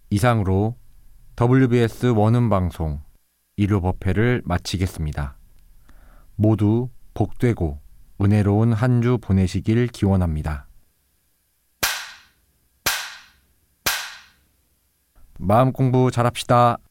이상으로 WBS 원음방송 1호 법회를 마치겠습니다. 모두 복되고 은혜로운 한 주 보내시길 기원합니다. 마음 공부 잘합시다.